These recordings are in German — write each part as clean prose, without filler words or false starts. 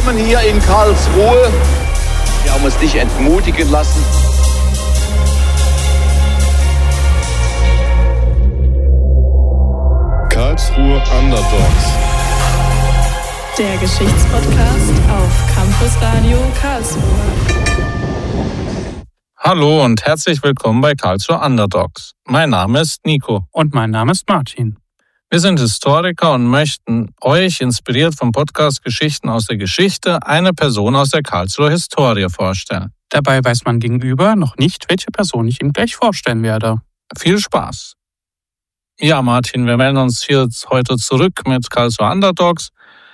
Willkommen hier in Karlsruhe. Wir haben uns nicht entmutigen lassen. Karlsruhe Underdogs. Der Geschichtspodcast auf Campus Radio Karlsruhe. Hallo und herzlich willkommen bei Karlsruhe Underdogs. Mein Name ist Nico. Und mein Name ist Martin. Wir sind Historiker und möchten euch, inspiriert vom Podcast Geschichten aus der Geschichte, eine Person aus der Karlsruher Historie vorstellen. Dabei weiß man gegenüber noch nicht, welche Person ich ihm gleich vorstellen werde. Viel Spaß! Ja, Martin, wir melden uns hier heute zurück mit Karlsruhe Underdogs.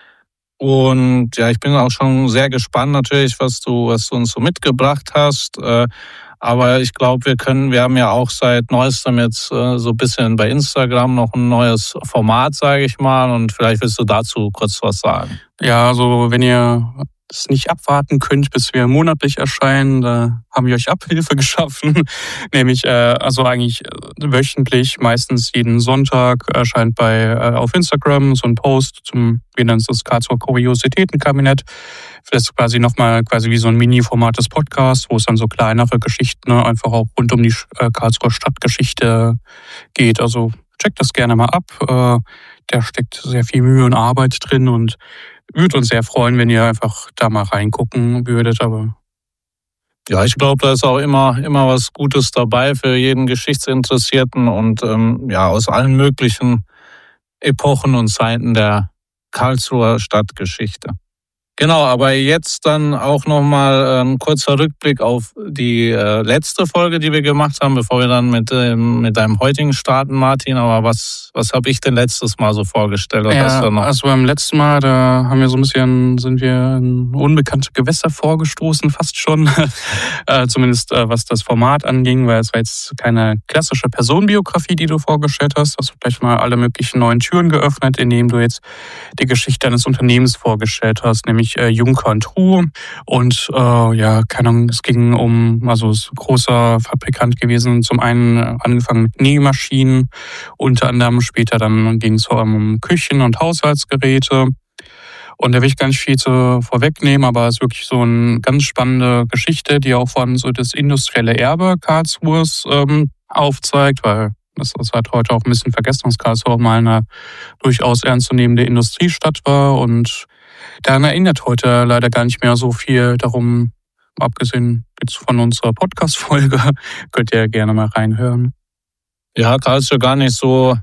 Und ja, ich bin auch schon sehr gespannt natürlich, was du uns so mitgebracht hast. Aber ich glaube, wir haben ja auch seit Neuestem jetzt so ein bisschen bei Instagram noch ein neues Format, sage ich mal. Und vielleicht willst du dazu kurz was sagen. Ja, also wenn ihr es nicht abwarten könnt, bis wir monatlich erscheinen, da haben wir euch Abhilfe geschaffen. Nämlich also eigentlich wöchentlich, meistens jeden Sonntag erscheint auf Instagram so ein Post zum, wir nennen es das Karlsruher Kuriositätenkabinett. Das ist quasi nochmal wie so ein Mini-Format des Podcasts, wo es dann so kleinere Geschichten einfach auch rund um die Karlsruher Stadtgeschichte geht. Also checkt das gerne mal ab. Da steckt sehr viel Mühe und Arbeit drin und würde uns sehr freuen, wenn ihr einfach da mal reingucken würdet. Aber ja, ich glaube, da ist auch immer was Gutes dabei für jeden Geschichtsinteressierten und aus allen möglichen Epochen und Zeiten der Karlsruher Stadtgeschichte. Genau, aber jetzt dann auch nochmal ein kurzer Rückblick auf die letzte Folge, die wir gemacht haben, bevor wir dann mit deinem heutigen starten, Martin. Aber was habe ich denn letztes Mal so vorgestellt? Also beim letzten Mal, da haben wir sind wir in unbekannte Gewässer vorgestoßen, fast schon. Zumindest was das Format anging, weil es war jetzt keine klassische Personenbiografie, die du vorgestellt hast. Du hast gleich mal alle möglichen neuen Türen geöffnet, indem du jetzt die Geschichte eines Unternehmens vorgestellt hast, nämlich Juncker und Truh. Und keine Ahnung, es ging es ist ein großer Fabrikant gewesen. Zum einen angefangen mit Nähmaschinen, unter anderem später dann ging es um Küchen- und Haushaltsgeräte. Und da will ich gar nicht viel vorwegnehmen, aber es ist wirklich so eine ganz spannende Geschichte, die auch vor allem so das industrielle Erbe Karlsruhes aufzeigt, weil das ist halt heute auch ein bisschen vergessen, dass Karlsruhe auch mal eine durchaus ernstzunehmende Industriestadt war. Und daran erinnert heute leider gar nicht mehr so viel darum, abgesehen jetzt von unserer Podcast-Folge, könnt ihr gerne mal reinhören. Ja, Karlsruhe gar nicht so,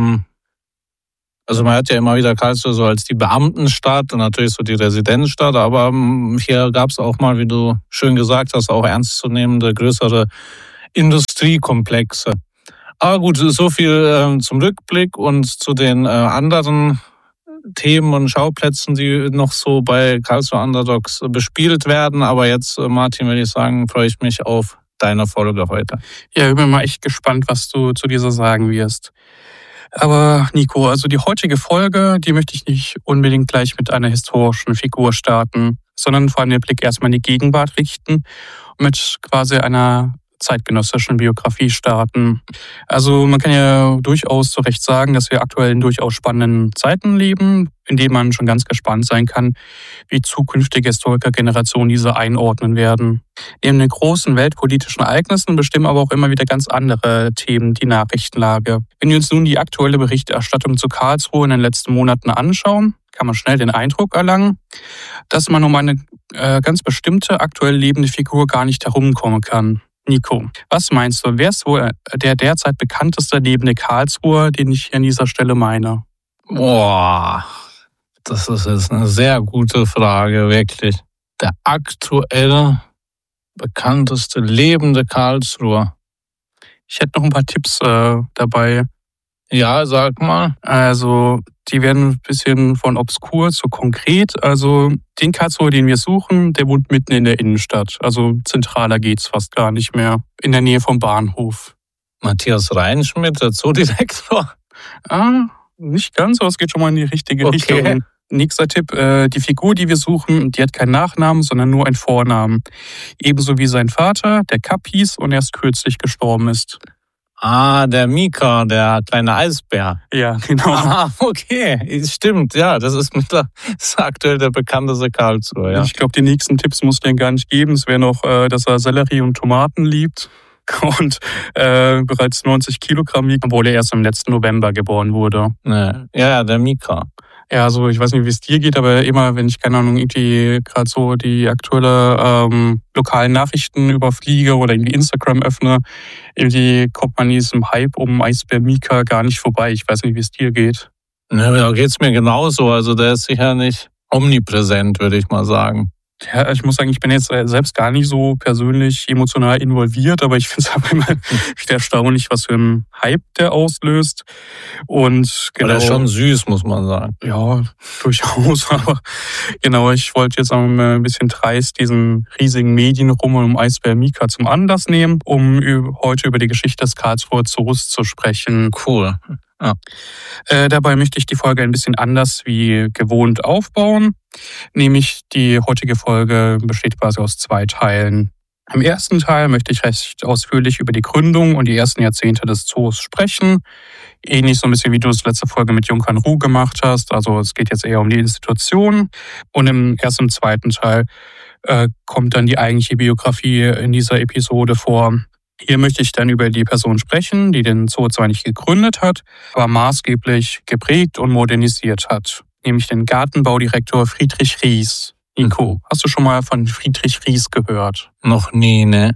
also man hört ja immer wieder Karlsruhe so als die Beamtenstadt und natürlich so die Residenzstadt, aber hier gab es auch mal, wie du schön gesagt hast, auch ernstzunehmende, größere Industriekomplexe. Aber gut, so viel zum Rückblick und zu den anderen Themen und Schauplätzen, die noch so bei Karlsruhe Underdogs bespielt werden. Aber jetzt, Martin, würde ich sagen, freue ich mich auf deine Folge heute. Ja, ich bin mal echt gespannt, was du zu dieser sagen wirst. Aber Nico, also die heutige Folge, die möchte ich nicht unbedingt gleich mit einer historischen Figur starten, sondern vor allem den Blick erstmal in die Gegenwart richten und mit quasi einer zeitgenössischen Biografie starten. Also man kann ja durchaus zu Recht sagen, dass wir aktuell in durchaus spannenden Zeiten leben, in denen man schon ganz gespannt sein kann, wie zukünftige Historikergenerationen diese einordnen werden. Neben den großen weltpolitischen Ereignissen bestimmen aber auch immer wieder ganz andere Themen die Nachrichtenlage. Wenn wir uns nun die aktuelle Berichterstattung zu Karlsruhe in den letzten Monaten anschauen, kann man schnell den Eindruck erlangen, dass man um eine ganz bestimmte aktuell lebende Figur gar nicht herumkommen kann. Nico, was meinst du, wer ist wohl der derzeit bekannteste lebende Karlsruher, den ich hier an dieser Stelle meine? Boah, das ist jetzt eine sehr gute Frage, wirklich. Der aktuell bekannteste lebende Karlsruher. Ich hätte noch ein paar Tipps dabei. Ja, sag mal. Also, die werden ein bisschen von obskur zu konkret. Also, den Karlsruher, den wir suchen, der wohnt mitten in der Innenstadt. Also, zentraler geht's fast gar nicht mehr. In der Nähe vom Bahnhof. Matthias Reinschmidt, der Zoodirektor? Nicht ganz, aber es geht schon mal in die richtige Richtung. Nächster Tipp, die Figur, die wir suchen, die hat keinen Nachnamen, sondern nur einen Vornamen. Ebenso wie sein Vater, der Kapp hieß und erst kürzlich gestorben ist. Der Mika, der kleine Eisbär. Ja, genau. Okay, stimmt, ja, das ist aktuell der bekannteste Karlsruher, ja. Ich glaube, die nächsten Tipps muss ich dir gar nicht geben. Es wäre noch, dass er Sellerie und Tomaten liebt und bereits 90 Kilogramm wiegt, obwohl er erst im letzten November geboren wurde. Ja, der Mika. Ja, also ich weiß nicht, wie es dir geht, aber immer, wenn ich, keine Ahnung, irgendwie gerade so die aktuelle lokalen Nachrichten überfliege oder irgendwie Instagram öffne, irgendwie kommt man in diesem Hype um Eisbär Mika gar nicht vorbei. Ich weiß nicht, wie es dir geht. Ja, da geht's mir genauso. Also der ist sicher nicht omnipräsent, würde ich mal sagen. Ja, ich muss sagen, ich bin jetzt selbst gar nicht so persönlich emotional involviert, aber ich finde es aber immer wieder erstaunlich, was für einen Hype der auslöst. Und genau, der ist schon süß, muss man sagen. Ja, durchaus. Aber genau, ich wollte jetzt auch ein bisschen dreist diesen riesigen Medienrummel um Eisbär Mika zum Anlass nehmen, um heute über die Geschichte des Karlsruher Zoos zu sprechen. Cool. Ja. Dabei möchte ich die Folge ein bisschen anders wie gewohnt aufbauen. Nämlich die heutige Folge besteht quasi aus 2 Teilen. Im ersten Teil möchte ich recht ausführlich über die Gründung und die ersten Jahrzehnte des Zoos sprechen. Ähnlich so ein bisschen, wie du es letzte Folge mit Junghan Ruh gemacht hast. Also es geht jetzt eher um die Institution. Und im zweiten Teil kommt dann die eigentliche Biografie in dieser Episode vor. Hier möchte ich dann über die Person sprechen, die den Zoo zwar nicht gegründet hat, aber maßgeblich geprägt und modernisiert hat. Nämlich den Gartenbaudirektor Friedrich Ries. Nico, hast du schon mal von Friedrich Ries gehört? Noch nie, ne?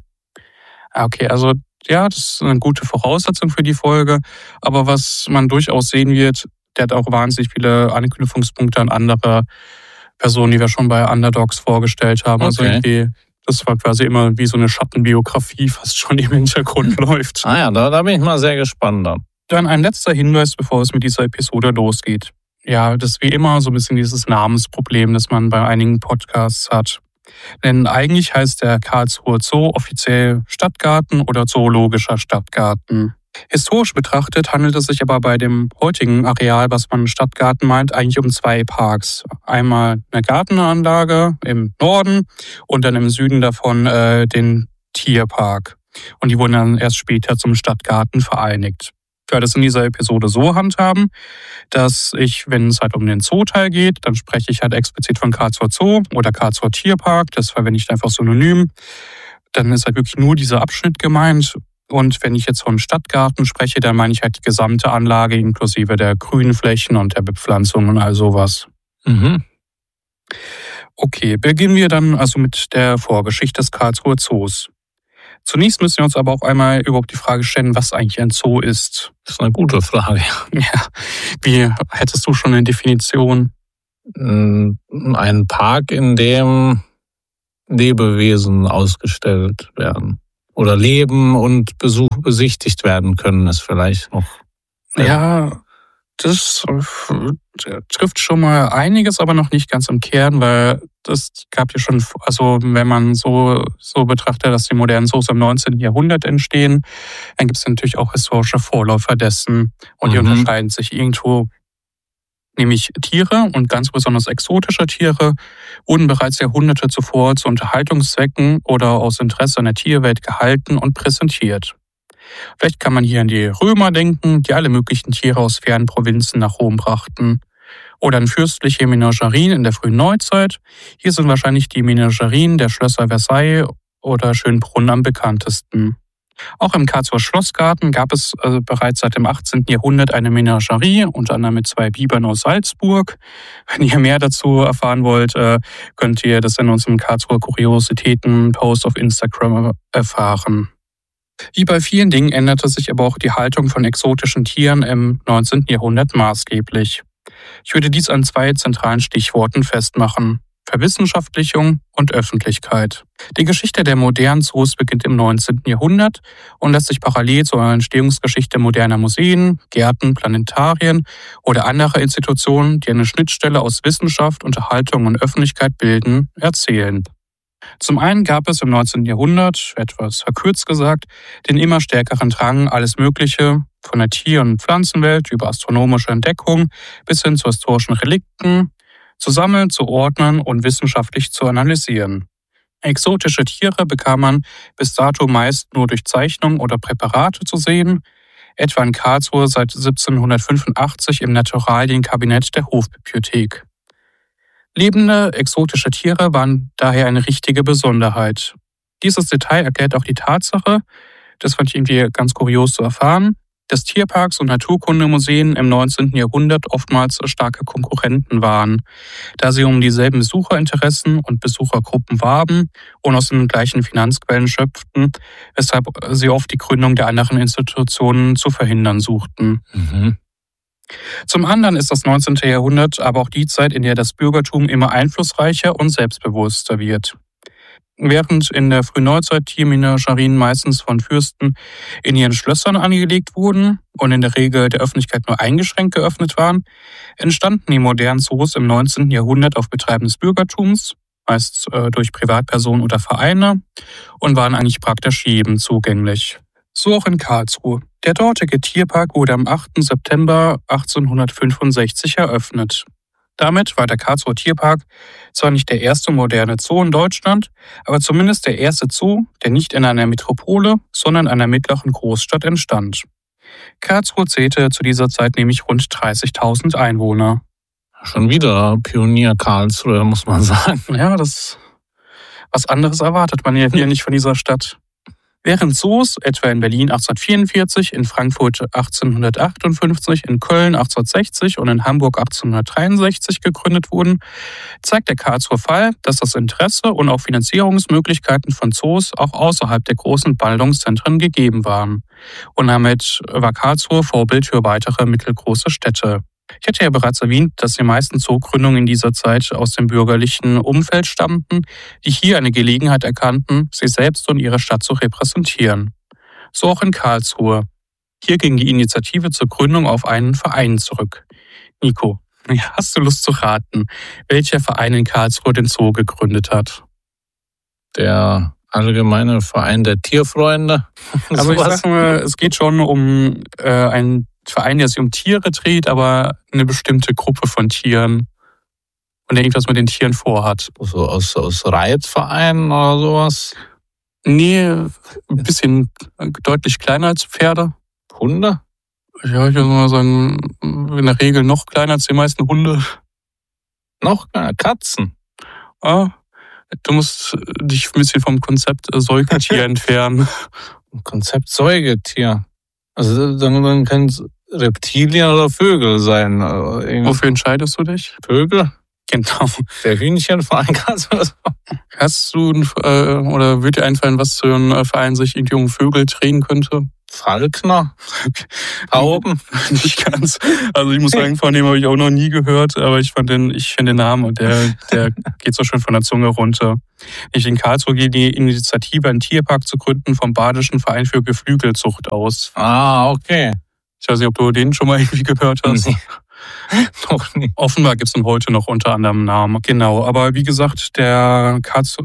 Okay, also ja, das ist eine gute Voraussetzung für die Folge. Aber was man durchaus sehen wird, der hat auch wahnsinnig viele Anknüpfungspunkte an andere Personen, die wir schon bei Underdogs vorgestellt haben. Okay. Also irgendwie, das war quasi immer wie so eine Schattenbiografie, fast schon im Hintergrund läuft. Ja, da bin ich mal sehr gespannt dann. Dann ein letzter Hinweis, bevor es mit dieser Episode losgeht. Ja, das ist wie immer so ein bisschen dieses Namensproblem, das man bei einigen Podcasts hat. Denn eigentlich heißt der Karlsruher Zoo offiziell Stadtgarten oder Zoologischer Stadtgarten. Historisch betrachtet handelt es sich aber bei dem heutigen Areal, was man Stadtgarten meint, eigentlich um 2 Parks. Einmal eine Gartenanlage im Norden und dann im Süden davon den Tierpark. Und die wurden dann erst später zum Stadtgarten vereinigt. Ich werde es in dieser Episode so handhaben, dass ich, wenn es halt um den Zoo-Teil geht, dann spreche ich halt explizit von Karlsruher Zoo oder Karlsruher Tierpark. Das verwende ich einfach synonym. Dann ist halt wirklich nur dieser Abschnitt gemeint. Und wenn ich jetzt vom Stadtgarten spreche, dann meine ich halt die gesamte Anlage inklusive der Grünflächen und der Bepflanzung und all sowas. Mhm. Okay, beginnen wir dann also mit der Vorgeschichte des Karlsruher Zoos. Zunächst müssen wir uns aber auch einmal überhaupt die Frage stellen, was eigentlich ein Zoo ist. Das ist eine gute Frage. Ja, wie hättest du schon eine Definition? Ein Park, in dem Lebewesen ausgestellt werden. Oder leben und besichtigt werden können, ist vielleicht noch. Ja, das trifft schon mal einiges, aber noch nicht ganz im Kern, weil das gab ja schon, also wenn man so betrachtet, dass die modernen Zoos im 19. Jahrhundert entstehen, dann gibt es natürlich auch historische Vorläufer dessen und die unterscheiden sich irgendwo. Nämlich Tiere und ganz besonders exotische Tiere wurden bereits Jahrhunderte zuvor zu Unterhaltungszwecken oder aus Interesse an der Tierwelt gehalten und präsentiert. Vielleicht kann man hier an die Römer denken, die alle möglichen Tiere aus fernen Provinzen nach Rom brachten. Oder an fürstliche Menagerien in der frühen Neuzeit. Hier sind wahrscheinlich die Menagerien der Schlösser Versailles oder Schönbrunn am bekanntesten. Auch im Karlsruher Schlossgarten gab es bereits seit dem 18. Jahrhundert eine Menagerie, unter anderem mit 2 Bibern aus Salzburg. Wenn ihr mehr dazu erfahren wollt, könnt ihr das in unserem Karlsruher Kuriositäten-Post auf Instagram erfahren. Wie bei vielen Dingen änderte sich aber auch die Haltung von exotischen Tieren im 19. Jahrhundert maßgeblich. Ich würde dies an 2 zentralen Stichworten festmachen: Verwissenschaftlichung und Öffentlichkeit. Die Geschichte der modernen Zoos beginnt im 19. Jahrhundert und lässt sich parallel zur Entstehungsgeschichte moderner Museen, Gärten, Planetarien oder anderer Institutionen, die eine Schnittstelle aus Wissenschaft, Unterhaltung und Öffentlichkeit bilden, erzählen. Zum einen gab es im 19. Jahrhundert, etwas verkürzt gesagt, den immer stärkeren Drang, alles Mögliche, von der Tier- und Pflanzenwelt über astronomische Entdeckungen bis hin zu historischen Relikten, zu sammeln, zu ordnen und wissenschaftlich zu analysieren. Exotische Tiere bekam man bis dato meist nur durch Zeichnungen oder Präparate zu sehen, etwa in Karlsruhe seit 1785 im Naturalienkabinett der Hofbibliothek. Lebende, exotische Tiere waren daher eine richtige Besonderheit. Dieses Detail erklärt auch die Tatsache, das fand ich irgendwie ganz kurios zu erfahren, dass Tierparks und Naturkundemuseen im 19. Jahrhundert oftmals starke Konkurrenten waren, da sie um dieselben Besucherinteressen und Besuchergruppen warben und aus den gleichen Finanzquellen schöpften, weshalb sie oft die Gründung der anderen Institutionen zu verhindern suchten. Zum anderen ist das 19. Jahrhundert aber auch die Zeit, in der das Bürgertum immer einflussreicher und selbstbewusster wird. Während in der Frühneuzeit Tiermenagerien meistens von Fürsten in ihren Schlössern angelegt wurden und in der Regel der Öffentlichkeit nur eingeschränkt geöffnet waren, entstanden die modernen Zoos im 19. Jahrhundert auf Betreiben des Bürgertums, meist durch Privatpersonen oder Vereine, und waren eigentlich praktisch jedem zugänglich. So auch in Karlsruhe. Der dortige Tierpark wurde am 8. September 1865 eröffnet. Damit war der Karlsruher Tierpark zwar nicht der erste moderne Zoo in Deutschland, aber zumindest der erste Zoo, der nicht in einer Metropole, sondern einer mittleren Großstadt entstand. Karlsruhe zählte zu dieser Zeit nämlich rund 30.000 Einwohner. Schon wieder Pionier Karlsruhe, muss man sagen. Ja, was anderes erwartet man ja hier nicht von dieser Stadt. Während Zoos etwa in Berlin 1844, in Frankfurt 1858, in Köln 1860 und in Hamburg 1863 gegründet wurden, zeigt der Karlsruher Fall, dass das Interesse und auch Finanzierungsmöglichkeiten von Zoos auch außerhalb der großen Ballungszentren gegeben waren. Und damit war Karlsruhe Vorbild für weitere mittelgroße Städte. Ich hatte ja bereits erwähnt, dass die meisten Zoogründungen in dieser Zeit aus dem bürgerlichen Umfeld stammten, die hier eine Gelegenheit erkannten, sich selbst und ihre Stadt zu repräsentieren. So auch in Karlsruhe. Hier ging die Initiative zur Gründung auf einen Verein zurück. Nico, hast du Lust zu raten, welcher Verein in Karlsruhe den Zoo gegründet hat? Der Allgemeine Verein der Tierfreunde. Aber ich sag mal, es geht schon um einen Verein, der sich um Tiere dreht, aber eine bestimmte Gruppe von Tieren und der irgendwas mit den Tieren vorhat. So aus Reitvereinen oder sowas? Nee, ein bisschen deutlich kleiner als Pferde. Hunde? Ja, ich würde mal sagen, in der Regel noch kleiner als die meisten Hunde. Noch kleiner? Katzen? Ah, du musst dich ein bisschen vom Konzept Säugetier entfernen. Konzept Säugetier? Also dann können es Reptilien oder Vögel sein. Wofür entscheidest du dich? Vögel? Genau. Der Hühnchenverein. Hast du oder würde dir einfallen, was für ein Verein sich irgendwie um Vögel drehen könnte? Falkner? Tauben? Nicht ganz. Also ich muss sagen, von dem habe ich auch noch nie gehört, aber ich finde den Namen und der geht so schön von der Zunge runter. In Karlsruhe geht die Initiative, einen Tierpark zu gründen, vom Badischen Verein für Geflügelzucht aus. Ah, okay. Ich weiß nicht, ob du den schon mal irgendwie gehört hast. Nee. Noch nie. Offenbar gibt es ihn heute noch unter anderem Namen. Genau, aber wie gesagt, der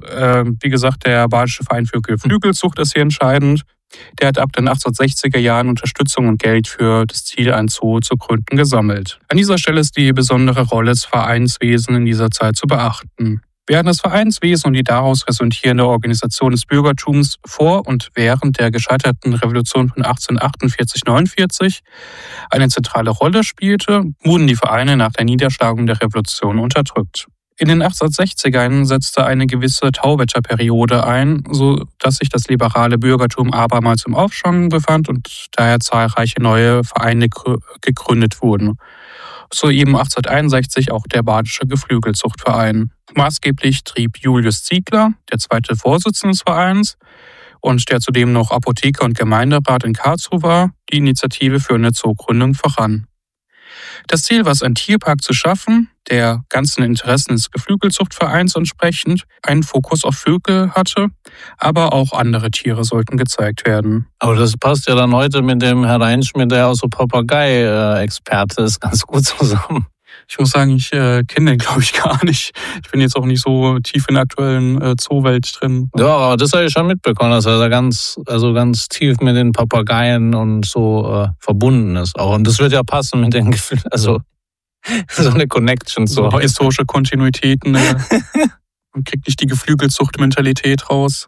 Badische Verein für Geflügelzucht ist hier entscheidend. Der hat ab den 1860er Jahren Unterstützung und Geld für das Ziel, ein Zoo zu gründen, gesammelt. An dieser Stelle ist die besondere Rolle des Vereinswesens in dieser Zeit zu beachten. Während das Vereinswesen und die daraus resultierende Organisation des Bürgertums vor und während der gescheiterten Revolution von 1848-49 eine zentrale Rolle spielte, wurden die Vereine nach der Niederschlagung der Revolution unterdrückt. In den 1860ern setzte eine gewisse Tauwetterperiode ein, so dass sich das liberale Bürgertum abermals im Aufschwung befand und daher zahlreiche neue Vereine gegründet wurden. So eben 1861 auch der Badische Geflügelzuchtverein. Maßgeblich trieb Julius Ziegler, der zweite Vorsitzende des Vereins und der zudem noch Apotheker und Gemeinderat in Karlsruhe war, die Initiative für eine Zoogründung voran. Das Ziel war es, einen Tierpark zu schaffen, der ganzen Interessen des Geflügelzuchtvereins entsprechend einen Fokus auf Vögel hatte, aber auch andere Tiere sollten gezeigt werden. Aber das passt ja dann heute mit dem Herr Reinschmidt, der auch so Papagei-Experte ist, ganz gut zusammen. Ich muss sagen, ich kenne den, glaube ich, gar nicht. Ich bin jetzt auch nicht so tief in der aktuellen Zoowelt drin. Ja, aber das habe ich schon mitbekommen, dass er da ganz tief mit den Papageien und so verbunden ist. Auch. Und das wird ja passen mit den Gefühlen, also so eine Connection. So historische Kontinuitäten. Man kriegt nicht die Geflügelzucht-Mentalität raus.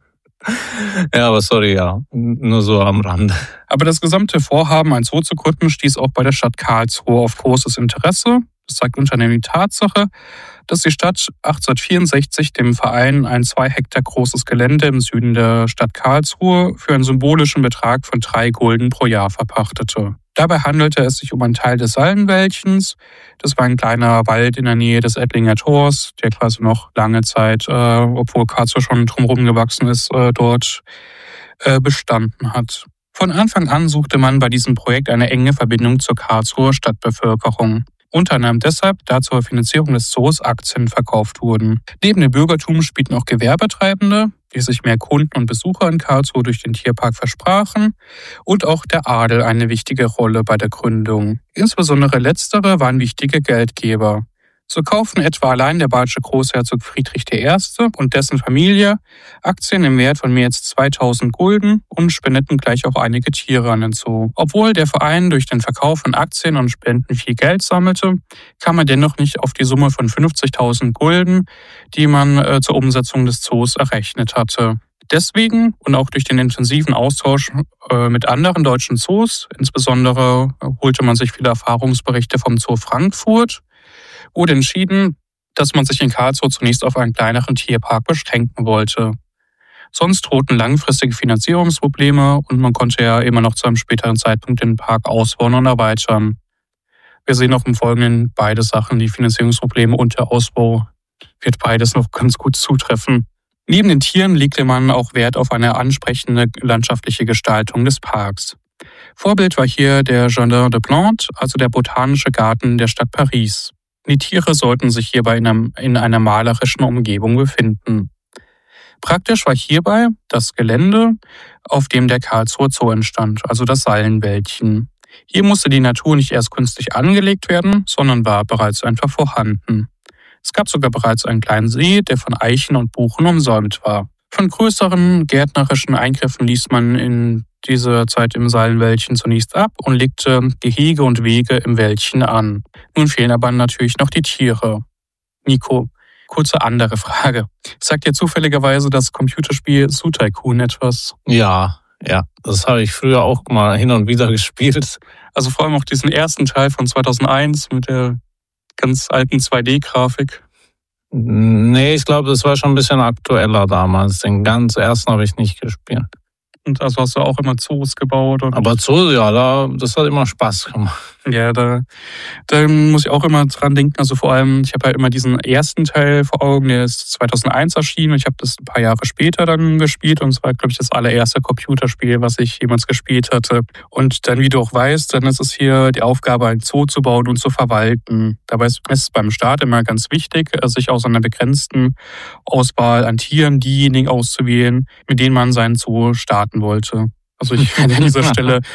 Ja, aber sorry, ja. Nur so am Rande. Aber das gesamte Vorhaben, ein Zoo zu gründen, stieß auch bei der Stadt Karlsruhe auf großes Interesse. Das zeigt unter anderem die Tatsache, dass die Stadt 1864 dem Verein ein 2 Hektar großes Gelände im Süden der Stadt Karlsruhe für einen symbolischen Betrag von 3 Gulden pro Jahr verpachtete. Dabei handelte es sich um einen Teil des Sallenwäldchens. Das war ein kleiner Wald in der Nähe des Ettlinger Tors, der quasi noch lange Zeit, obwohl Karlsruhe schon drumherum gewachsen ist, dort bestanden hat. Von Anfang an suchte man bei diesem Projekt eine enge Verbindung zur Karlsruher Stadtbevölkerung. Unter anderem deshalb, da zur Finanzierung des Zoos Aktien verkauft wurden. Neben dem Bürgertum spielten auch Gewerbetreibende, die sich mehr Kunden und Besucher in Karlsruhe durch den Tierpark versprachen, und auch der Adel eine wichtige Rolle bei der Gründung. Insbesondere letztere waren wichtige Geldgeber. So kauften etwa allein der badische Großherzog Friedrich I. und dessen Familie Aktien im Wert von mehr als 2000 Gulden und spendeten gleich auch einige Tiere an den Zoo. Obwohl der Verein durch den Verkauf von Aktien und Spenden viel Geld sammelte, kam er dennoch nicht auf die Summe von 50.000 Gulden, die man zur Umsetzung des Zoos errechnet hatte. Deswegen und auch durch den intensiven Austausch mit anderen deutschen Zoos, insbesondere holte man sich viele Erfahrungsberichte vom Zoo Frankfurt, wurde entschieden, dass man sich in Karlsruhe zunächst auf einen kleineren Tierpark beschränken wollte. Sonst drohten langfristige Finanzierungsprobleme und man konnte ja immer noch zu einem späteren Zeitpunkt den Park ausbauen und erweitern. Wir sehen auch im Folgenden beide Sachen, die Finanzierungsprobleme und der Ausbau, wird beides noch ganz gut zutreffen. Neben den Tieren legte man auch Wert auf eine ansprechende landschaftliche Gestaltung des Parks. Vorbild war hier der Jardin des Plantes, also der botanische Garten der Stadt Paris. Die Tiere sollten sich hierbei in einer malerischen Umgebung befinden. Praktisch war hierbei das Gelände, auf dem der Karlsruher Zoo entstand, also das Sallenwäldchen. Hier musste die Natur nicht erst künstlich angelegt werden, sondern war bereits einfach vorhanden. Es gab sogar bereits einen kleinen See, der von Eichen und Buchen umsäumt war. Von größeren gärtnerischen Eingriffen ließ man in dieser Zeit im Sallenwäldchen zunächst ab und legte Gehege und Wege im Wäldchen an. Nun fehlen aber natürlich noch die Tiere. Nico, kurze andere Frage. Sagt dir zufälligerweise das Computerspiel Zoo Tycoon etwas? Ja, das habe ich früher auch mal hin und wieder gespielt. Also vor allem auch diesen ersten Teil von 2001 mit der ganz alten 2D-Grafik. Nee, ich glaube, das war schon ein bisschen aktueller damals. Den ganz ersten habe ich nicht gespielt. Und also hast du auch immer Zoos gebaut? Oder? Aber Zoos, ja, das hat immer Spaß gemacht. Ja, da muss ich auch immer dran denken. Also vor allem, ich habe halt immer diesen ersten Teil vor Augen, der ist 2001 erschienen. Ich habe das ein paar Jahre später dann gespielt und es war, glaube ich, das allererste Computerspiel, was ich jemals gespielt hatte. Und dann, wie du auch weißt, dann ist es hier die Aufgabe, ein Zoo zu bauen und zu verwalten. Dabei ist es beim Start immer ganz wichtig, sich aus einer begrenzten Auswahl an Tieren diejenigen auszuwählen, mit denen man seinen Zoo starten wollte. Also ich werde an dieser Stelle